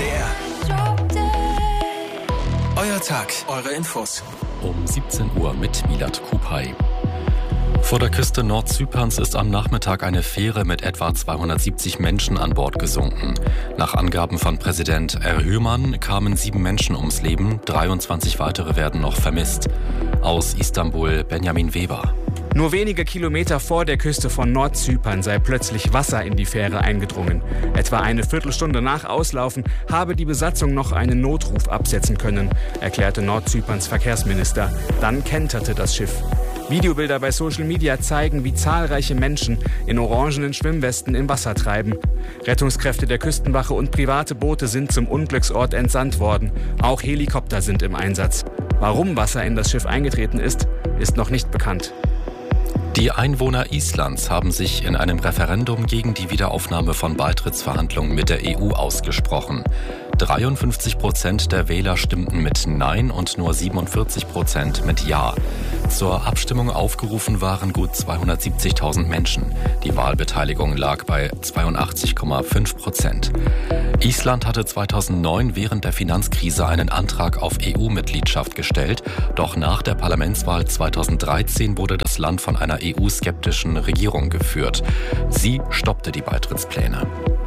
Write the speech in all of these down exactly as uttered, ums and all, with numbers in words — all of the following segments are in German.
D R. Euer Tag, eure Infos. Um siebzehn Uhr mit Milad Kupay. Vor der Küste Nordzyperns ist am Nachmittag eine Fähre mit etwa zweihundertsiebzig Menschen an Bord gesunken. Nach Angaben von Präsident Erdogan kamen sieben Menschen ums Leben, dreiundzwanzig weitere werden noch vermisst. Aus Istanbul Benjamin Weber. Nur wenige Kilometer vor der Küste von Nordzypern sei plötzlich Wasser in die Fähre eingedrungen. Etwa eine Viertelstunde nach Auslaufen habe die Besatzung noch einen Notruf absetzen können, erklärte Nordzyperns Verkehrsminister. Dann kenterte das Schiff. Videobilder bei Social Media zeigen, wie zahlreiche Menschen in orangenen Schwimmwesten im Wasser treiben. Rettungskräfte der Küstenwache und private Boote sind zum Unglücksort entsandt worden. Auch Helikopter sind im Einsatz. Warum Wasser in das Schiff eingetreten ist, ist noch nicht bekannt. Die Einwohner Islands haben sich in einem Referendum gegen die Wiederaufnahme von Beitrittsverhandlungen mit der E U ausgesprochen. dreiundfünfzig Prozent der Wähler stimmten mit Nein und nur siebenundvierzig Prozent mit Ja. Zur Abstimmung aufgerufen waren gut zweihundertsiebzigtausend Menschen. Die Wahlbeteiligung lag bei zweiundachtzig Komma fünf Prozent. Island hatte zweitausendneun während der Finanzkrise einen Antrag auf E U-Mitgliedschaft gestellt. Doch nach der Parlamentswahl zweitausenddreizehn wurde das Land von einer E U-skeptischen Regierung geführt. Sie stoppte die Beitrittspläne.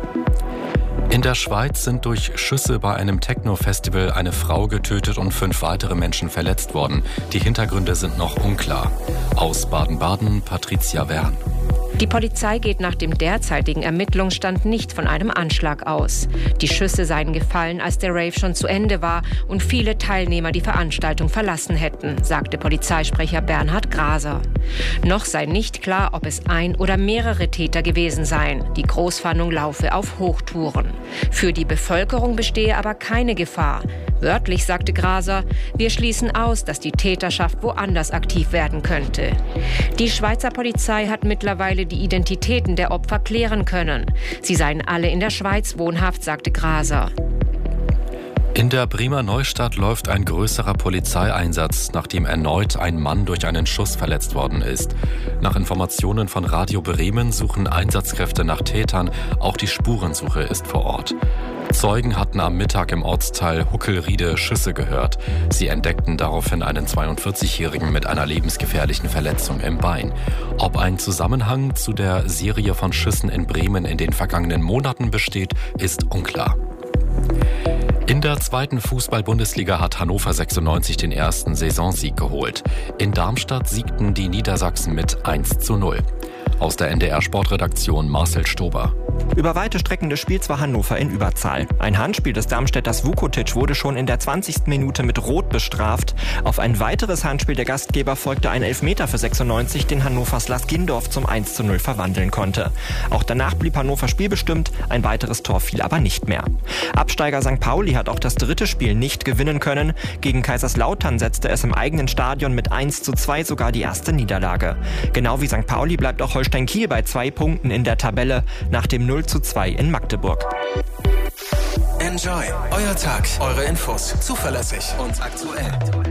In der Schweiz sind durch Schüsse bei einem Techno-Festival eine Frau getötet und fünf weitere Menschen verletzt worden. Die Hintergründe sind noch unklar. Aus Baden-Baden Patricia Wern. Die Polizei geht nach dem derzeitigen Ermittlungsstand nicht von einem Anschlag aus. Die Schüsse seien gefallen, als der Rave schon zu Ende war und viele Teilnehmer die Veranstaltung verlassen hätten, sagte Polizeisprecher Bernhard Graser. Noch sei nicht klar, ob es ein oder mehrere Täter gewesen seien. Die Großfahndung laufe auf Hochtouren. Für die Bevölkerung bestehe aber keine Gefahr. Wörtlich sagte Graser, wir schließen aus, dass die Täterschaft woanders aktiv werden könnte. Die Schweizer Polizei hat mittlerweile die Identitäten der Opfer klären können. Sie seien alle in der Schweiz wohnhaft, sagte Graser. In der Bremer Neustadt läuft ein größerer Polizeieinsatz, nachdem erneut ein Mann durch einen Schuss verletzt worden ist. Nach Informationen von Radio Bremen suchen Einsatzkräfte nach Tätern. Auch die Spurensuche ist vor Ort. Zeugen hatten am Mittag im Ortsteil Huckelriede Schüsse gehört. Sie entdeckten daraufhin einen zweiundvierzigjährigen mit einer lebensgefährlichen Verletzung im Bein. Ob ein Zusammenhang zu der Serie von Schüssen in Bremen in den vergangenen Monaten besteht, ist unklar. In der zweiten Fußball-Bundesliga hat Hannover sechsundneunzig den ersten Saisonsieg geholt. In Darmstadt siegten die Niedersachsen mit eins zu null. Aus der N D R-Sportredaktion Marcel Stober. Über weite Strecken des Spiels war Hannover in Überzahl. Ein Handspiel des Darmstädters Vukotic wurde schon in der zwanzigsten Minute mit Rot bestraft. Auf ein weiteres Handspiel der Gastgeber folgte ein Elfmeter für sechsundneunzig, den Hannovers Lars Gindorf zum eins zu null verwandeln konnte. Auch danach blieb Hannover spielbestimmt, ein weiteres Tor fiel aber nicht mehr. Absteiger Sankt Pauli hat auch das dritte Spiel nicht gewinnen können. Gegen Kaiserslautern setzte es im eigenen Stadion mit eins zu zwei sogar die erste Niederlage. Genau wie Sankt Pauli bleibt auch Holstein Kiel bei zwei Punkten in der Tabelle nach dem null zu zwei in Magdeburg. Enjoy. Euer Tag, eure Infos. Zuverlässig und aktuell.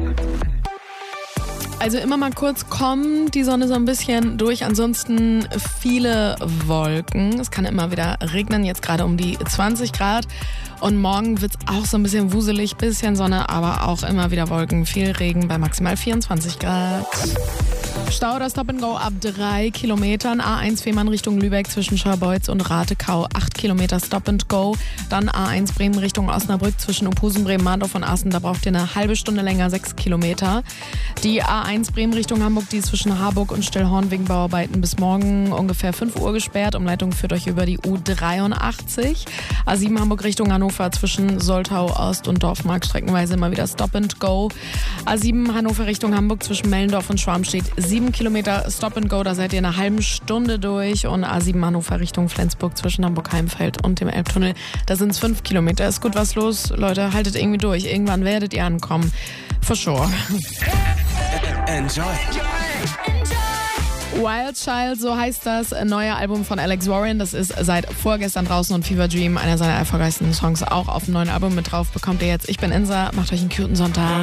Also immer mal kurz kommt die Sonne so ein bisschen durch, ansonsten viele Wolken. Es kann immer wieder regnen, jetzt gerade um die zwanzig Grad. Und morgen wird es auch so ein bisschen wuselig, bisschen Sonne, aber auch immer wieder Wolken, viel Regen bei maximal vierundzwanzig Grad. Stau oder Stop and Go ab drei Kilometern. A eins Fehmarn Richtung Lübeck zwischen Scharbeutz und Ratekau. acht Kilometer Stop and Go. Dann A eins Bremen Richtung Osnabrück zwischen Opusen, Bremen, Mahndorf und Asten. Da braucht ihr eine halbe Stunde länger, sechs Kilometer. Die A eins Bremen Richtung Hamburg, die ist zwischen Harburg und Stillhorn wegen Bauarbeiten bis morgen ungefähr fünf Uhr gesperrt. Umleitung führt euch über die U dreiundachtzig. A sieben Hamburg Richtung Hannover zwischen Soltau, Ost und Dorfmark streckenweise immer wieder Stop and Go. A sieben Hannover Richtung Hamburg zwischen Mellendorf und Schwarmstedt sieben Kilometer Stop and Go, da seid ihr in einer halben Stunde durch. Und A sieben Hannover Richtung Flensburg zwischen Hamburg-Heimfeld und dem Elbtunnel, da sind es fünf Kilometer. Ist gut was los, Leute, haltet irgendwie durch. Irgendwann werdet ihr ankommen. For sure. Enjoy. Wild Child, so heißt das neue Album von Alex Warren. Das ist seit vorgestern draußen und Fever Dream, einer seiner erfolgreichsten Songs, auch auf dem neuen Album mit drauf. Bekommt ihr jetzt. Ich bin Insa, macht euch einen cuten Sonntag.